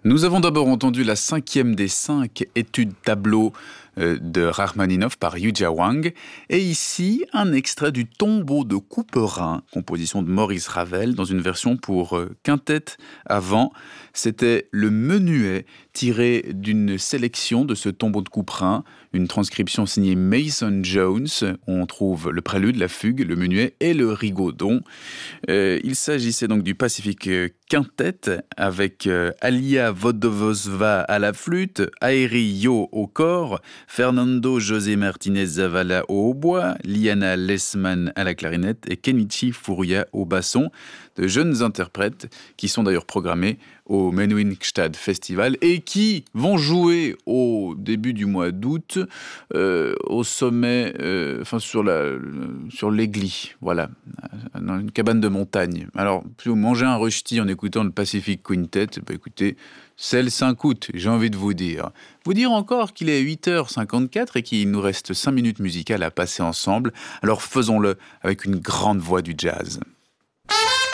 Nous avons d'abord entendu la 5e des 5 études tableaux de Rachmaninov par Yuja Wang. Et ici, un extrait du Tombeau de Couperin, composition de Maurice Ravel, dans une version pour quintette à vent. C'était le menuet tiré d'une sélection de ce Tombeau de Couperin, une transcription signée Mason Jones. On trouve le prélude, la fugue, le menuet et le rigodon. Il s'agissait donc du Pacific Quintet avec Alia Vodovozva à la flûte, Aeri Yo au cor, Fernando José Martinez Zavala au hautbois, Liana Lessman à la clarinette et Kenichi Furuya au basson. De jeunes interprètes qui sont d'ailleurs programmés au Menuhinkstad Festival et qui vont jouer au début du mois d'août au sommet, sur l'Aigli, voilà, dans une cabane de montagne. Alors, si vous mangez un rushti en écoutant le Pacific Quintet, écoutez, c'est le 5 août, j'ai envie de vous dire. Vous dire encore qu'il est 8h54 et qu'il nous reste 5 minutes musicales à passer ensemble. Alors faisons-le avec une grande voix du jazz.